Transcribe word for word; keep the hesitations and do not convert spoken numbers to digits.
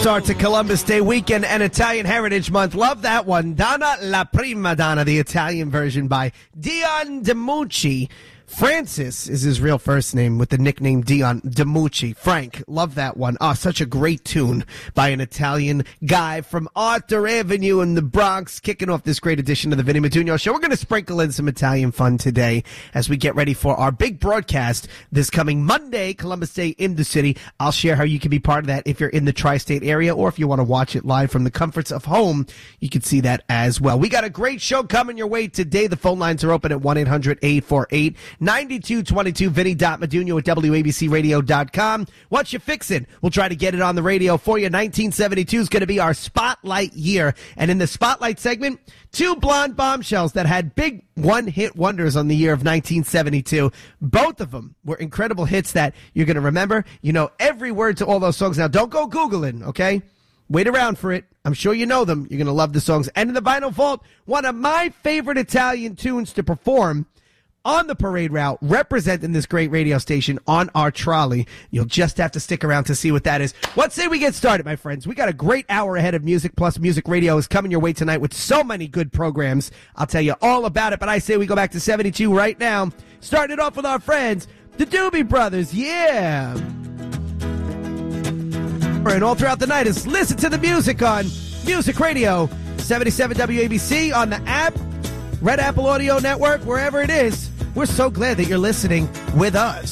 Start to Columbus Day weekend and Italian Heritage Month. Love that one. Donna la Prima Donna, the Italian version by Dion DiMucci. Francis is his real first name with the nickname Dion DiMucci. Frank, love that one. Oh, such a great tune by an Italian guy from Arthur Avenue in the Bronx, kicking off this great edition of the Vinny Madugno Show. We're going to sprinkle in some Italian fun today as we get ready for our big broadcast this coming Monday, Columbus Day in the city. I'll share how you can be part of that if you're in the tri-state area, or if you want to watch it live from the comforts of home, you can see that as well. We got a great show coming your way today. The phone lines are open at one eight hundred eight four eight nine two two two, Vinny Madugno at W A B C radio dot com. What you fixin'? We'll try to get it on the radio for you. nineteen seventy-two is going to be our spotlight year. And in the spotlight segment, two blonde bombshells that had big one-hit wonders on the year of nineteen seventy-two. Both of them were incredible hits that you're going to remember. You know every word to all those songs. Now, don't go Googling, okay? Wait around for it. I'm sure you know them. You're going to love the songs. And in the Vinyl Vault, one of my favorite Italian tunes to perform on the parade route, representing this great radio station on our trolley. You'll just have to stick around to see what that is. What say we get started, my friends? We got a great hour ahead of music, plus music radio is coming your way tonight with so many good programs. I'll tell you all about it, but I say we go back to seventy-two right now. Starting it off with our friends, the Doobie Brothers. Yeah. And all throughout the night is listen to the music on Music Radio, seventy-seven W A B C, on the app, Red Apple Audio Network, wherever it is. We're so glad that you're listening with us.